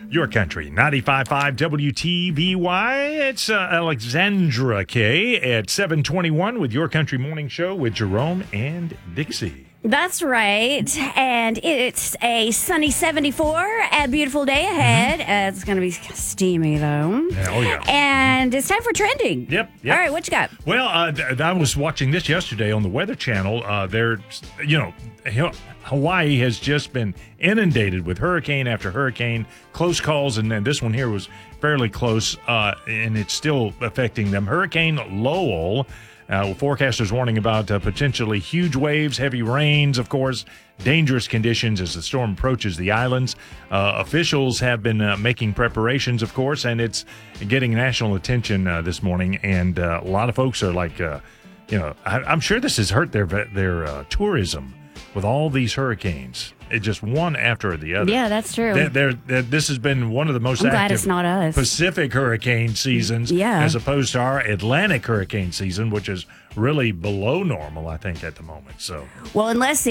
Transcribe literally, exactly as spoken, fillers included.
Your country, ninety-five point five W T V Y. It's uh, Alexandra K at seven twenty-one with Your Country Morning Show with Jerome and Dixie. That's right. And it's a sunny seventy-four, a beautiful day ahead. Mm-hmm. Uh, it's going to be steamy, though. Yeah, oh, yeah. And it's time for trending. Yep. yep. All right, what you got? Well, uh, th- I was watching this yesterday on the Weather Channel. Uh, there, you know, Hawaii has just been inundated with hurricane after hurricane, close calls, and then this one here was fairly close, uh, and it's still affecting them. Hurricane Lowell. Uh, forecasters warning about uh, potentially huge waves, heavy rains, of course, dangerous conditions as the storm approaches the islands. Uh, officials have been uh, making preparations, of course, and it's getting national attention uh, this morning. And uh, a lot of folks are like, uh, you know, I, I'm sure this has hurt their their uh, tourism with all these hurricanes. It just one after the other. Yeah, that's true. They're, they're, they're, this has been one of the most I'm glad active it's not us. Pacific hurricane seasons, yeah. as opposed to our Atlantic hurricane season, which is really below normal, I think, at the moment. So, well, unless